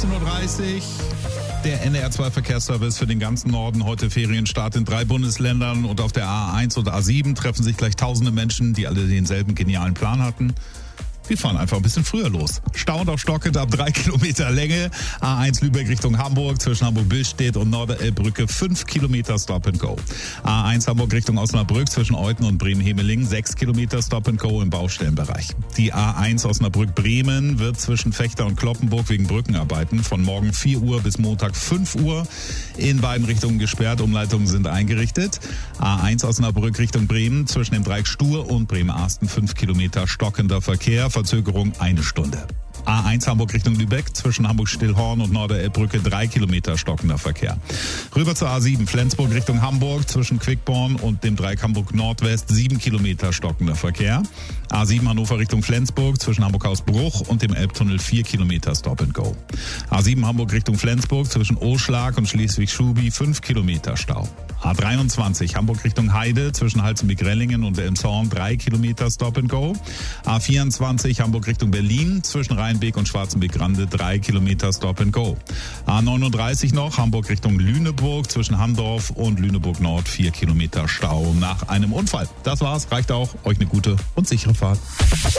16.30 Uhr. Der NDR2-Verkehrsservice für den ganzen Norden. Heute Ferienstart in 3 Bundesländern. Und auf der A1 und A7 treffen sich gleich tausende Menschen, die alle denselben genialen Plan hatten. Wir fahren einfach ein bisschen früher los. Stauend auf stockend ab 3 Kilometer Länge. A1 Lübeck Richtung Hamburg zwischen Hamburg-Billstedt und Norderelbbrücke 5 Kilometer Stop and Go. A1 Hamburg Richtung Osnabrück zwischen Euthen und Bremen-Hemeling 6 Kilometer Stop and Go im Baustellenbereich. Die A1 Osnabrück-Bremen wird zwischen Fechter und Cloppenburg wegen Brückenarbeiten von morgen 4 Uhr bis Montag 5 Uhr in beiden Richtungen gesperrt. Umleitungen sind eingerichtet. A1 Osnabrück Richtung Bremen zwischen dem Dreieck Stur und Bremen-Arsten 5 Kilometer stockender Verkehr. Verzögerung 1 Stunde. A1 Hamburg Richtung Lübeck zwischen Hamburg-Stillhorn und Norderelbbrücke 3 Kilometer stockender Verkehr. Rüber zur A7 Flensburg Richtung Hamburg zwischen Quickborn und dem Dreieck Hamburg Nordwest 7 Kilometer stockender Verkehr. A7 Hannover Richtung Flensburg zwischen Hamburg-Hausbruch und dem Elbtunnel 4 Kilometer Stop and Go. A7 Hamburg Richtung Flensburg zwischen Oschlag und Schleswig-Schubi 5 Kilometer Stau. A23 Hamburg Richtung Heide zwischen Halzenbeck-Rellingen und Elmshorn 3 Kilometer Stop and Go. A24 Hamburg Richtung Berlin zwischen Rheinbeek und Schwarzenbeck-Rande 3 Kilometer Stop and Go. A39 noch Hamburg Richtung Lüneburg zwischen Hamdorf und Lüneburg Nord 4 Kilometer Stau nach einem Unfall. Das war's, reicht auch. Euch eine gute und sichere Fahrt.